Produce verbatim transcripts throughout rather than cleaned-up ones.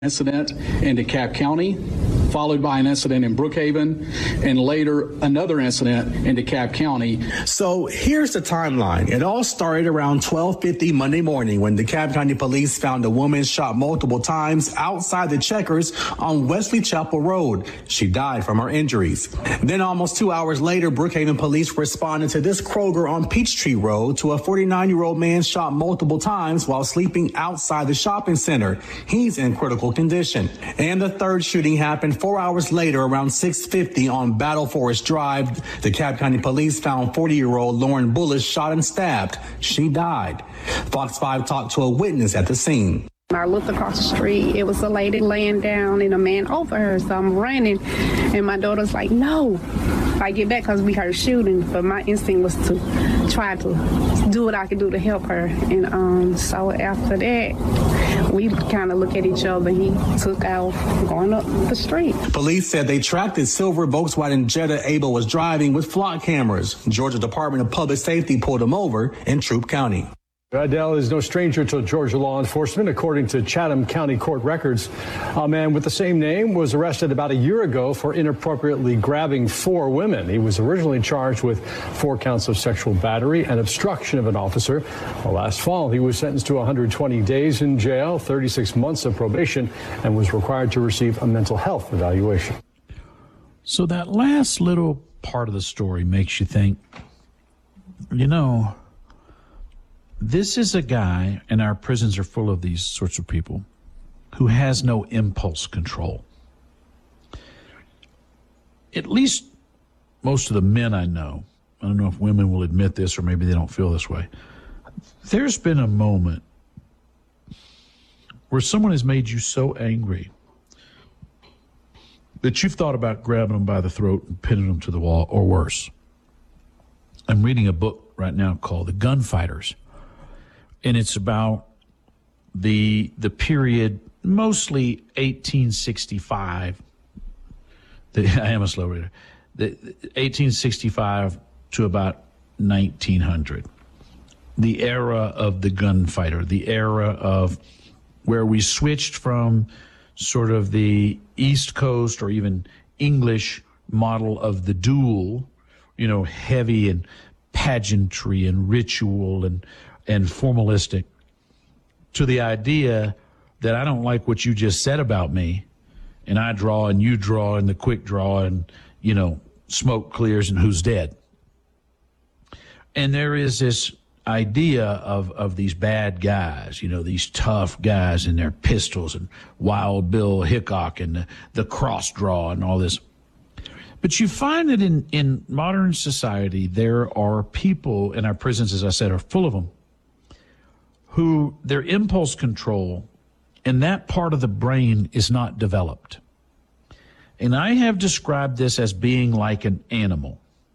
incident in DeKalb County, followed by an incident in Brookhaven, and later another incident in DeKalb County. So here's the timeline. It all started around twelve fifty Monday morning when DeKalb County police found a woman shot multiple times outside the Checkers on Wesley Chapel Road. She died from her injuries. Then almost two hours later, Brookhaven police responded to this Kroger on Peachtree Road to a forty-nine-year-old man shot multiple times while sleeping outside the shopping center. He's in critical condition. And the third shooting happened four hours later around six fifty on Battle Forest Drive. DeKalb County police found forty-year-old Lauren Bullish shot and stabbed. She died. Fox five talked to a witness at the scene. I looked across the street. It was a lady laying down and a man over her. So I'm running, and my daughter's like, no. I get back because we heard shooting, but my instinct was to try to do what I could do to help her. And um, so after that, we kind of look at each other. He took off going up the street. Police said they tracked the silver Volkswagen Jetta Abel was driving with flock cameras. Georgia Department of Public Safety pulled him over in Troup County. Adele is no stranger to Georgia law enforcement. According to Chatham County court records, a man with the same name was arrested about a year ago for inappropriately grabbing four women. He was originally charged with four counts of sexual battery and obstruction of an officer. Well, last fall, he was sentenced to one hundred twenty days in jail, thirty-six months of probation, and was required to receive a mental health evaluation. So that last little part of the story makes you think, you know, this is a guy, and our prisons are full of these sorts of people, who has no impulse control. At least most of the men I know, I don't know if women will admit this or maybe they don't feel this way, there's been a moment where someone has made you so angry that you've thought about grabbing them by the throat and pinning them to the wall, or worse. I'm reading a book right now called The Gunfighters. And it's about the the period, mostly eighteen sixty-five. The, I am a slow reader. The, eighteen sixty-five to about nineteen hundred. The era of the gunfighter, the era of where we switched from sort of the East Coast or even English model of the duel, you know, heavy and pageantry and ritual and and formalistic, to the idea that I don't like what you just said about me, and I draw and you draw and the quick draw and, you know, smoke clears and who's dead. And there is this idea of, of these bad guys, you know, these tough guys and their pistols and Wild Bill Hickok and the, the cross draw and all this. But you find that in, in modern society, there are people in our prisons, as I said, are full of them, who their impulse control and that part of the brain is not developed. And I have described this as being like an animal.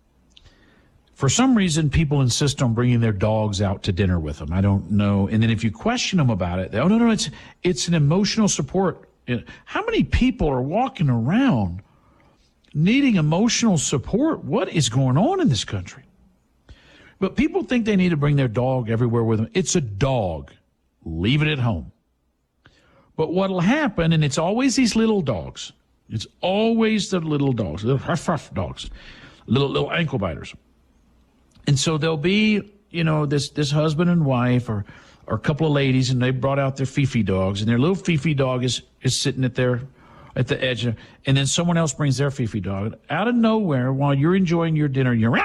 For some reason, people insist on bringing their dogs out to dinner with them. I don't know. And then if you question them about it, they, oh, no, no, it's, it's an emotional support. How many people are walking around needing emotional support? What is going on in this country? But people think they need to bring their dog everywhere with them. It's a dog. Leave it at home. But what'll happen, and it's always these little dogs. It's always the little dogs, the ruff, ruff dogs, little little ankle biters. And so there'll be, you know, this this husband and wife or or a couple of ladies, and they brought out their Fifi dogs, and their little Fifi dog is is sitting at their at the edge, of, and then someone else brings their Fifi dog out of nowhere while you're enjoying your dinner. You're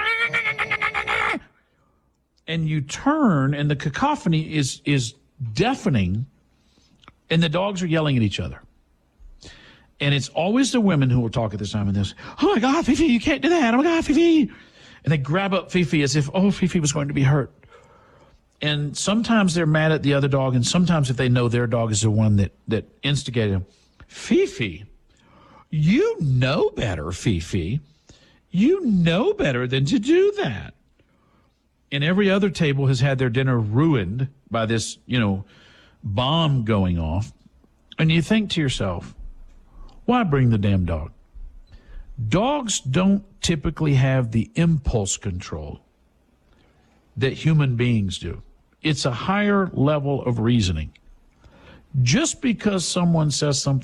and you turn, and the cacophony is is deafening, and the dogs are yelling at each other. And it's always the women who will talk at this time and this, oh my God, Fifi, you can't do that. Oh my God, Fifi. And they grab up Fifi as if, oh, Fifi was going to be hurt. And sometimes they're mad at the other dog, and sometimes if they know their dog is the one that, that instigated them. Fifi, you know better, Fifi. You know better than to do that. And every other table has had their dinner ruined by this, you know, bomb going off. And you think to yourself, why bring the damn dog? Dogs don't typically have the impulse control that human beings do. It's a higher level of reasoning. just because someone says something